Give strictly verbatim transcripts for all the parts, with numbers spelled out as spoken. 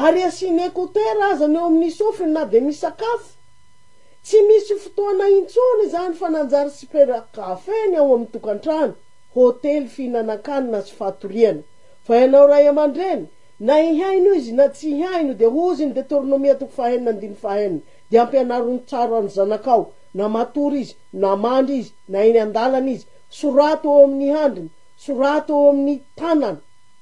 ary asiny ekotera azany eo amin'ny sofiny na de misakafo. Tsy misy fotoana intsony zany fa nanjary siperakafeny ao amin'ny tokantrano, hotely fihinanakanina sy fatoriana. Fa ianao ray aman-dreny, na ihaino izy na tsy ihaino de hoziny Deutéronomia toko fahaenina andiny fahaenina, de ampianarony tsara ny zanakao, na matory izy, na mandry izy, na eny andalana izy, sorato eo amin'ny handriny, sorato eo amin'ny tanana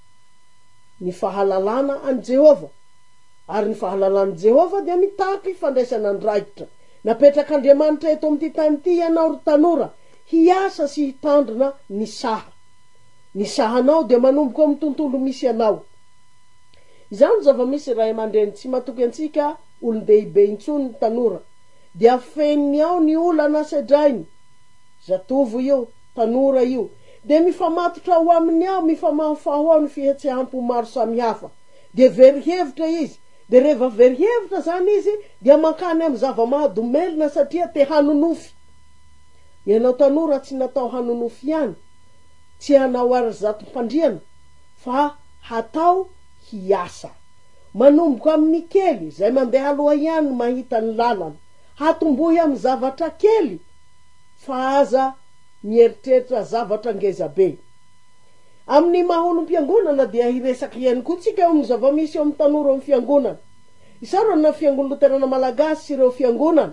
ny fahalalana an Jehova. Ary ny fahalalana Jehova dia mitaky fandraisana andraikitra. Napetrak'Andriamanitra eto amin'ity tany ity ianao ry tanora, hiasa sy hitandrina ny saha. Ny sahanao dia manomboka amin'ny tontolo misy anao. Izany zava-misy ray aman-dreny, tsy matoky antsika olon-dehibe intsony ny tanora. Dia feniny ao ny olana sedrainy, zatovo io, tanora io, de mifamatotra ho aminy ao, mifamahofaho ao ny fihetseham-po maro samihafa. De verihevitra izy, de rehefa verihevitra zany izy, dia mankany amin'ny zava-mahadomelina satria te hanonofy. Ianao tanora tsy natao hanonofy ihany, tsy hanao ara-zatom-pandriana, fa hatao hiasa. Manomboka amin'ny kely, zay mandeha aloha ihany mahita ny lalana. Hatombohy amin'ny zavatra kely, fa aza mieritreritra zavatra ngezabe. Amin'ny maholom-piangonana dia hiresaky ihany koa tsika eo amin'ny zava-misy eo amin'ny tanora amin'ny fiangonana. Isarona fiangonana Luterana Malagasy sy ireo fiangonana,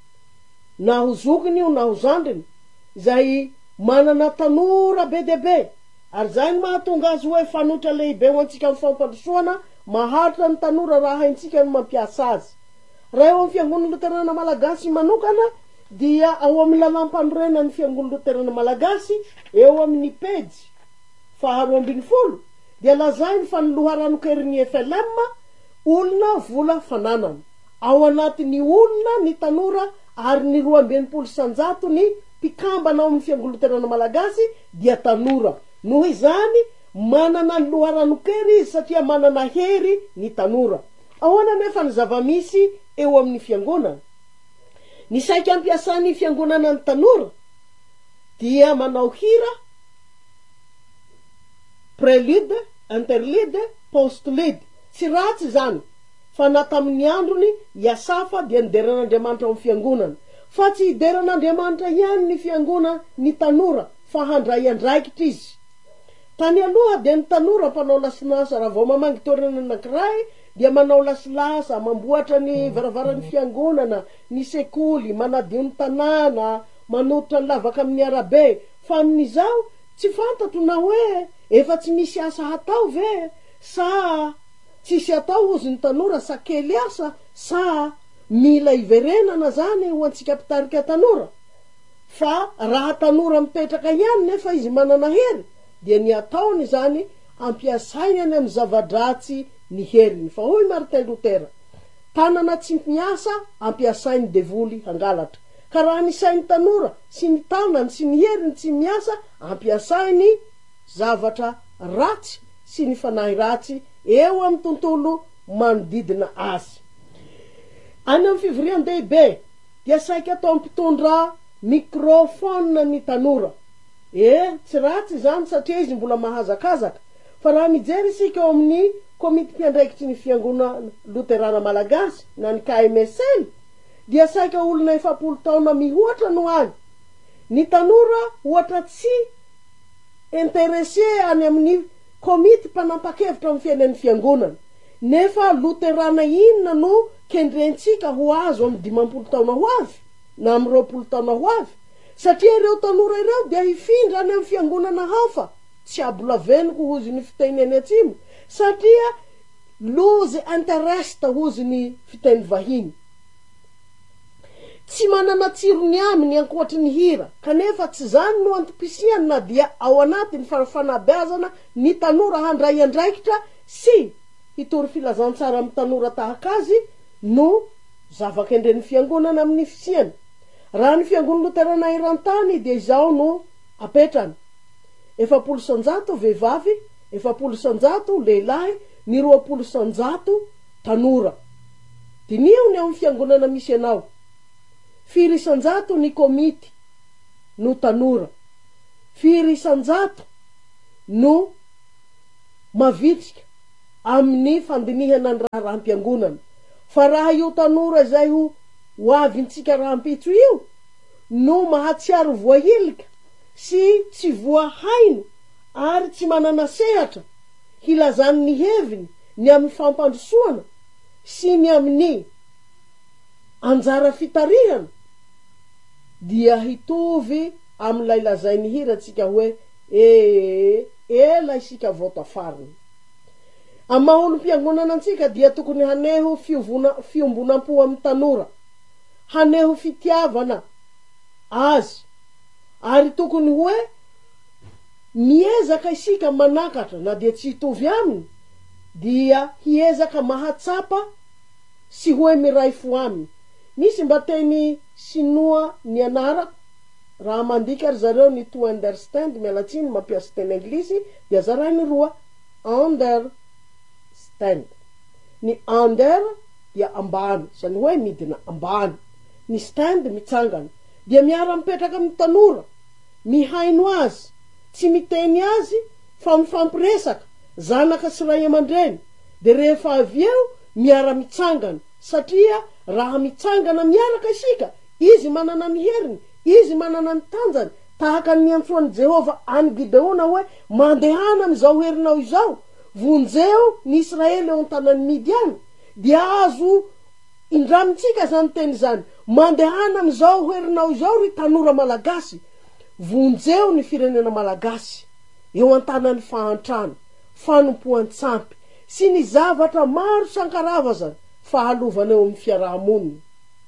na ho zokiny io na ho zandriny, izay manana tanora be de be. Ary zay ny mahatonga azy hoe fanotra lehibe ho antsika amin'ny fampandrosoana, maharitra ny tanora raha haintsika ny mampiasa azy. Raha eo amin'ny fiangonana Luterana Malagasy manokana, dia ao amin'ny lalam-panorena ny fiangonana Luterana Malagasy, eo amin'ny pejy faharoa ambin'ny folo, dia lazainy fa ny loharano-kerin'ny F L M, olona vola fananana. Ao anatiny olona ny tanora, ary ny roa amby enimpolo sanjato ny mpikambana ao amin'ny fiangonana Luterana Malagasy dia tanora. Noho izany manana ny loharano-kery izy satria manana hery ny tanora. Ahoana nefa ny zava-misy eo amin'ny fiangonana? Ny saika ampiasany fiangonana ny tanora dia manao hira, prelude, interlude, postlude. Tsy ratsy zany, fa natamin'ny androny iasafa dia nideran'Andriamanitra amin'ny fiangonana. Fa tsy hideran'Andriamanitra ihany ny fiangonana ny tanora, fa handray andraikitra izy. Tany aloha dia ny tanora mpanao lasilasa, raha vao mamangy toerana anankiray dia manao lasilasa, mamboatra ny varavaran'ny fiangonana, ny sekoly, manadio ny tanàna, manototra ny lavaka amin'ny arabe. Fa amin'izao tsy fantatro na hoe efa tsy misy asa hatao ve, sa tsisy atao hozy ny tanora, sa kely asa, sa mila iverenana zany ho antsika mpitarika tanora. Fa raha tanora mipetraka ihany nefa izy manana hery, dia ny ataony zany ampiasainy any amin'ny zava-dratsy ny heriny. Fa hoy Martin Luther, tanana tsy miasa ampiasainy devoly hangalatra. Ka raha ny sainy tanora sy ny tanany sy ny heriny tsy miasa, ampiasainy zavatra ratsy sy ny fanahy ratsy eo amin'ny tontolo manodidina azy. Any amin'ny fivorian-dehibe dia saika atao mpitondra mikrofona ny tanora. E, tsy ratsy zany satria izy mbola mahazakazaka. Fa raha mijery isika eo amin'ny komity mpiandraikitry ny fiangonana Luterana Malagasy na ny K M S L, dia saika olona efapolo taona mihoatra no any. Ny tanora ohatra tsy interese any amin'ny komity mpanapakevitra amin'ny fiainan'ny fiangonana. Nefa Luterana inona no kendrentsika ho azo amin'ny dimampolo taona ho avy, na amin'ny roapolo taona ho avy. Satria ireo tanora ireo dia hifindra any amin'ny fiangonana hafa, tsy abola veniko hozy ny fiteneny atsimo, satria lozy interesta hozy ny fiteny vahiny. Tsy manana tsirony aminy ankoatry ny hira, kanefa tsy zany no antipisiany, na dia ao anatiny fanabeazana ny tanora handray andraikitra sy hitory filazantsara amin'ny tanora tahaka azy no zavakendren'ny fiangonana amin'ny fisiany. Raha ny fiangonana Luterana eran-tany dia izao no apetrany: efapolo sanjato vehivavy, efapolo sanjato lehilahy, ny roapolo sanjato tanora. Dinio ny amin'ny fiangonana misy anao. Firy isanjato ny komity no tanora, firy isanjato no mavitrika amin'ny fandinihana ny raha rahampiangonana. Fa raha io tanora zay ho hoavintsika rahampitso io no mahatsiaro voahilika sy tsy voahaino ary tsy manana sehatra hilazany ny heviny ny amin'ny fampandrosoana sy ny amin'ny anjara fitarihana, dia hitovy amin'ilay lazainy hira tsika hoe e ela isika votafariny. Amin'ny maha-olom-piangonana antsika dia tokony haneho fiovona fiombonam-po amin'ny tanora, haneho fitiavana azy, ary tokony hoe miezaka isika manakatra na dia tsy hitovy aminy, dia hiezaka mahatsapa sy hoe miray fo aminy. Misy mba teny sinoa ny anarako, raha mandika ry zareo ny to understand, mialatsiny mampiasa teny anglisy, dia zarainy roa, understand. Ny under dia ambany, zany hoe midina ambany, ny stand mitsangana. Dia miara mipetraka amin'ny tanora, mihaino azy, tsy miteny azy, fa mifampiresaka, zanaka sy ray aman-dreny. De rehefa avy eo miara mitsangana, satria raha mitsangana miaraka isika, izy manana ny heriny, izy manana ny tanjany, tahaka ny antsoan'i Jehova any Gideona hoe mandehana am'izao herinao izao, vonjeo ny Israely eo an-tanan'ny Midiany. Dia azo indramitsika zany teny zany, mandehana am'izao herinao izao ry tanora malagasy, vonjeo ny firenena malagasy eo an-tanan'ny fahantrano, fanompoan-tsampy sy ny zavatra maro sankaravazana fahalovana eo amin'ny fiarahamonina.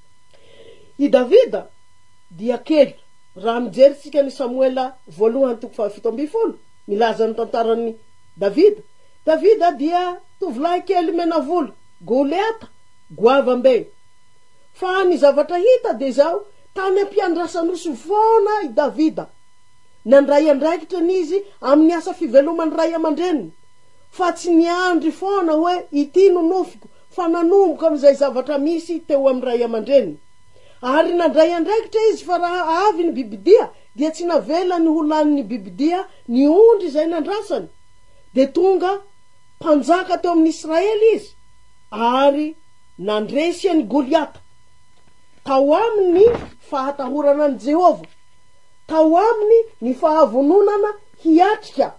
I Davida dia kely, raha mijeritsika ny Samuela voalohany toko fahafito amby folo, milaza ny tantaran'ny Davida. Davida dia tovolahy kely menavolo, Goliata, goavambe. Fa ny zavatra hita de zao, tany ampiandrasan'osy foana i Davida, nandray andraikitra n'izy amin'ny asa fivelomany ray aman-dreniny, fa tsy niandry foana hoe ity nonofiko, fa nanomboka am'izay zavatra misy teo amin'ny ray aman-dreniny. Ary nandray andraikitra izy, fa raha avy ny bibidia, dia tsy navela ny holan'ny bibidia ny ondry zay nandrasany, de tonga mpanjaka teo amin'ny Israely izy, ary nandresy ny Goliata. Tao aminy fahatahorana ny Jehova, tao aminy ny fahavononana hiatrika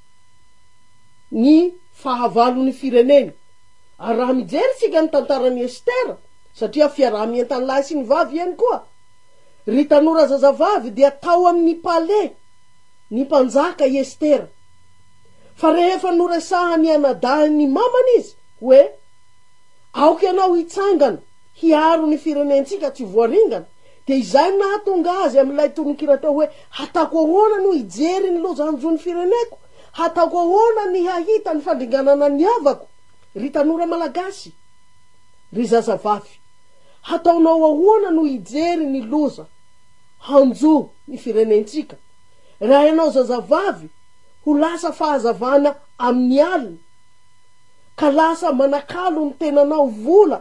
ny fahavalon'ny fireneny. Ary raha mijeritsika ny tantaran'ny Estera, satria fiaraha-mientan'ny lahy sy ny vavy ihany koa, ry tanora zazavavy dia tao amin'ny palais ny mpanjaka i Estera. Fa rehefa noresahany anadahy ny mamany izy hoe aoky ianao hitsangana hiaro ny firenentsika tsy voaringana, de izay nahatonga azy amin'ilay tononkira teo hoe hataoko ahoana no hijery ny loza hanjony fireneko, hataoko ahoana ny hahita ny fandringanana ny avako. Ry tanora malagasy, ry zazavavy, hataonao ahoana no hijery ny loza hanjo ny firenentsika. Raha ianao zazavavy ho lasa fahazavana amin'ny alina, ka lasa manakalo ny tenanao vola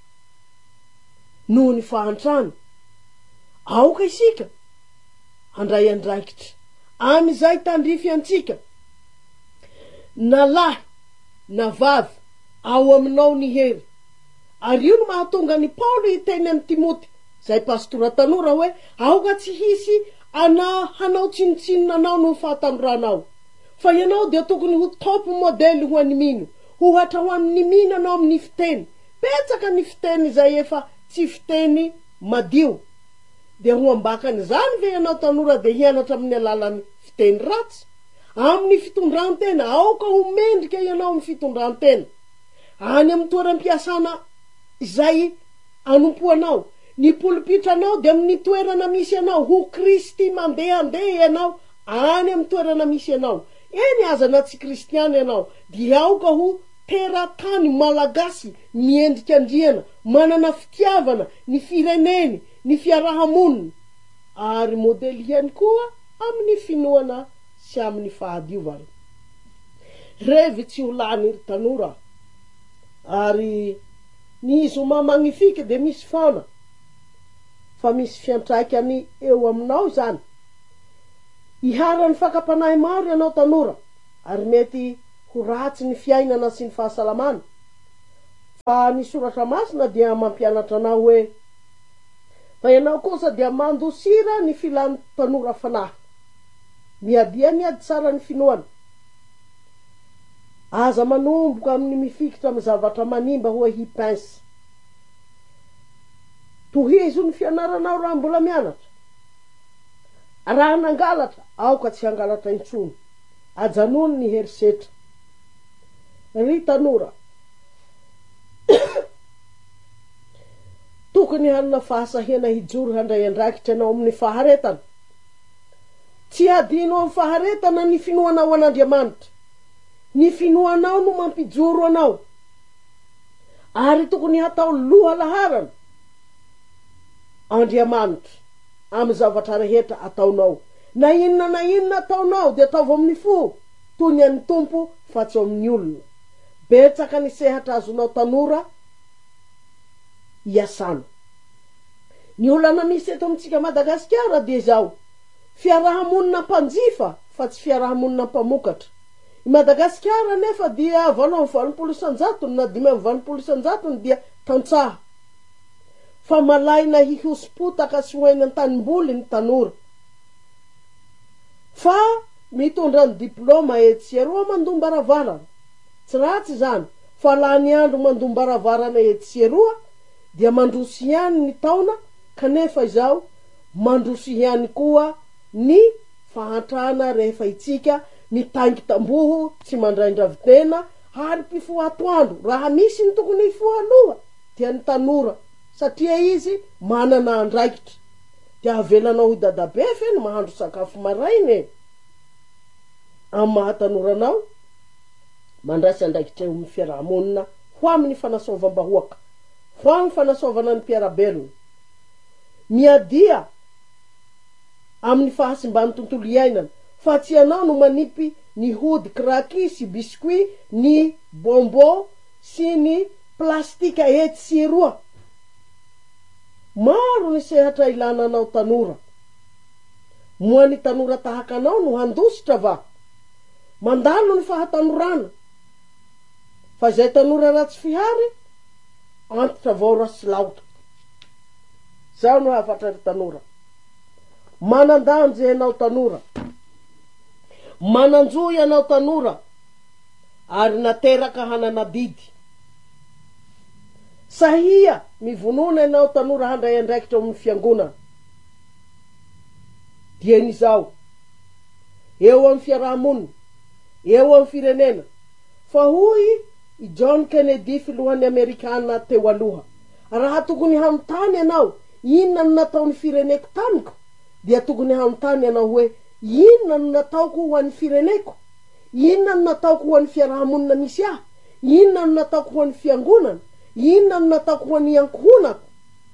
noho ny fahantrano, aoka isika handray andraikitra am'izay tandrify antsika, na lahy na vavy ao aminao ny hery. Ary io no mahatonga ny Paolo hiteny amin'ny Timoty, zay pastora tanora, hoe aoka tsy hisy ana hanao tsinotsinona anao no fahatanoranao, fa ianao dia tokony ho top modely ho an'ny mino, ho hatra ho amin'ny mino anao amin'ny fiteny, petsaka ny fiteny zay efa tsy fiteny madio, dia ho ambakany zany ve ianao tanora de hianatra amin'ny alalan'ny fiteny ratsy. Amin'ny fitondrantena, aoka ho mendrika ianao amin'ny fitondrantena, any amin'ny toeram-piasana izay anompoanao, ny polipitranao de amin'ny toerana misy anao, ho Kristy mandehandeha ianao any amin'ny toerana misy anao. Eny aza na tsy kristiany ianao, dia aoka ho teratany malagasy miendrika andriana, manana fitiavana ny fireneny, ny fiarahamonina, ary modely ihany koa amin'ny finoana sy amin'ny fahadiovana. Revy tsy ho lany ry tanora, ary ny zoma magnifique de misy foana, fa misy fiantraikany eo aminao zany. Iharan'ny fakapanahy maro ianao tanora, ary mety ho ratsy ny fiainana sy ny fahasalamana. Fa ny soratra masina dia mampianatra anao hoe fa ianao kosa dia mandosira ny filan'ny tanora fanahy. Miadia miady tsara ny finoana. Aza manomboka amin'ny mifikitra amin'ny zavatra manimba hoe hipensa. Tohizo ny fianaranao raha mbola mianatra. Raha nangalatra, aoka tsy hangalatra intsony. Ajanony ny herisetra. Ry tanora. Tokony hanana fahasahena hijoro handray andraikitra anao amin'ny faharetana. Tsy adino amin'ny faharetana ny finoanao an'Andriamanitra. Ny finoanao no mampijoro anao. Ary tokony hatao loha laharana Andriamanitra amin'ny zavatra rehetra ataonao. Na inona na inona ataonao dia ataovy amin'ny fo, toy ny an'ny tompo fa tsy amin'ny olona. Betsaka ny sehatra azonao tanora iasana. Ny olana misy eto amintsika Madagasikara dia zao. Fiarahamonina mpanjifa fa tsy fiarahamonina mpamokatra. I Madagasikara nefa dia valo amby valopolo isan-jatony na dimy amby valopolo isan-jatony dia tantsaha. Fa malaina hihospotaka sy hoainy an-tanimboly ny tanora. Fa mitondra ny diploma etsy eroa mandombaravarana. Tsy ratsy zany, fa laha ny andro mandombaravarana etsy eroa dia mandroso ihany ny taona, kanefa izao mandroso ihany koa ny fahantrana rehefa itsika mitaingy tamboho tsy mandraindravitena ary mpifoha atoandro. Raha misy ny tokony hifoha aloha dia ny tanora, satria izy manana andraikitra. Dia avelanao ho dadabe feno mahandro sakafo marainy. Amin'ny mahatanoranao mandrasy andraikitra eo amin'ny fiarahamonina ho amin'ny fanasovam-bahoaka, ho amin'ny fanasovana ny mpiarabelona. Miadia amin'ny fahasimbany tontolo iainana, fa tsy ianao no manipy ny hody kraki sy biscuit, ny bonbon sy ny plastika etsy sy eroa. Maro ny sehatra ilananao tanora. Moa ny tanora tahaka anao no handositra va. Mandalo ny fahatanorana. Fa zay tanora ratsy fihary, antitra vao ratsy laotra. Zao no hafatra ry tanora. Manandanja ianao tanora. Mananjo ianao tanora. Ary nateraka hanana didy. Sahia mivonona ianao tanora handray andraikitra amin'ny fiangonana. Dia nizao. Eo amin'ny fiarahamonina, eo amin'ny firenena. Fa hoy i John Kennedy filohan'ny Amerikana teo aloha. Raha tokony hanontany ianao, inona no nataon'ny fireneko tamiko? Dia tokony hanontany ianao hoe inona no nataoko ho an'ny fireneko? Inona no nataoko ho an'ny fiarahamonina misy ahy? Inona no nataoko ho an'ny fiangonana? Inona no nataoko ho an'ny ankohonako?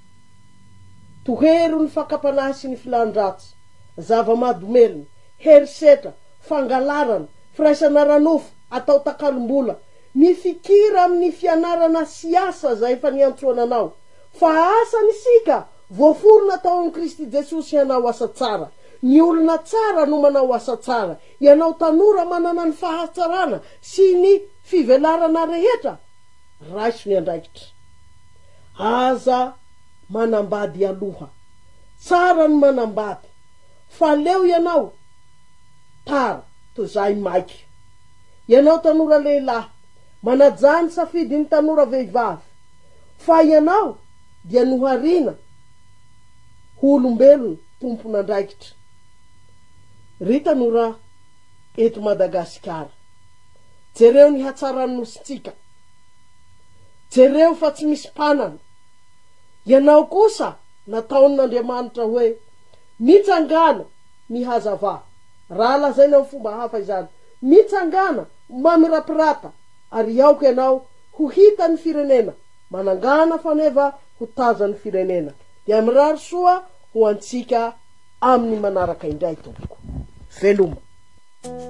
Tohero ny fakapanahy sy ny filandratsy, zava-mahadomelina, herisetra, fangalarana, firaisana ranofo, atao takalombola, mifikira amin'ny fianarana siasa zay efa niantsoana anao. Fa asa ny sika, voaforona tao amin'ny Kristy Jesosy hanao asa tsara. Ny olona tsara no manao asa tsara. Ianao tanora manana ny fahatsarana sy ny fivelarana rehetra. Raiso ny andraikitra. Aza manambady aloha. Tsara ny manambady. Fa leo ianao tara to zay maiky. Ianao tanora lehilahy, manajany safidy ny tanora vehivavy. Fa ianao dia noharina ho olombelona tompon'andraikitra. Ry tanora eto Madagasikara, jereo ny hatsarany nositsika. Jereo fa tsy misy mpanana. Ianao kosa nataon'Andriamanitra hoe mitsangana mihazava. Raha lazaina amin'ny fomba hafa izany. Mitsangana mamirapirata ary aoka ianao ho hita ny firenena. Manangana faneva ho taza ny firenena. Dia mirary soa ho antsika amin'ny manaraka indray tompoko. Veloma.